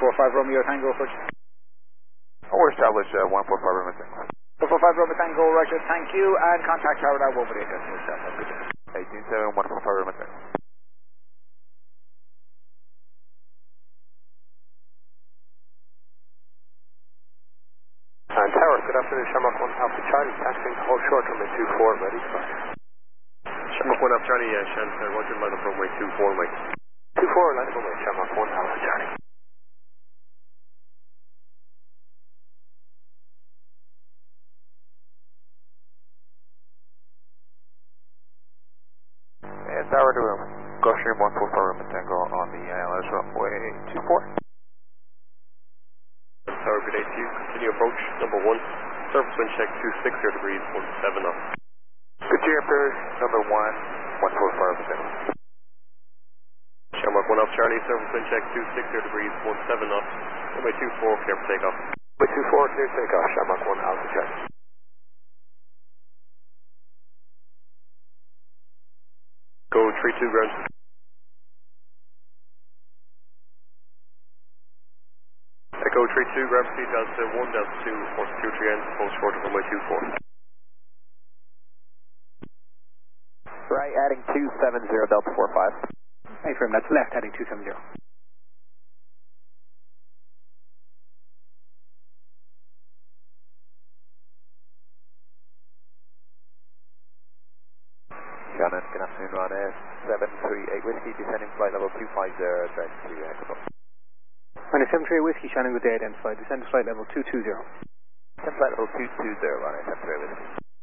145 Romeo Tango, approach. We're established 145 Romeo Tango. 145 Romeo Tango, roger, thank you, and contact tower now, 118, that's yourself, have a good day. 187, 145 Romeo Tango. And tower, good afternoon, Shamrock 1 Alpha Charlie, taxiing to hold short runway 24, ready to fly. Shamrock 1 Alpha Charlie, Shannon, roger, line up runway 24, mate. 24, line up runway, Shamrock 1 Alpha Charlie. And tower to Gulfstream 145 Romeo Tango on the ILS runway 24. Tower, good day to you. Continue approach, number 1. Surface wind check 260 degrees, 17 knots. Good to your number 1, 145 Romeo Tango. Shamrock 1 Alpha Charlie, surface wind check 260 degrees, 17 knots. Runway 24, clear for takeoff. Runway 24, clear takeoff, Shamrock 1 Alpha Charlie. Go 32 ground. Echo 32, ground speed Delta 1, Delta 2, force 23 ends, hold short of runway 24. Right, adding 270, Delta 45. A-frame, that's left, heading 270. Shannon, good afternoon, Ryanair 738 Whiskey, descending flight level 250, direct to Echo. Ryanair 738 Whiskey, Shannon, good day, identified, descend to flight level 220. Descend flight level 220, Ryanair 738 Whiskey.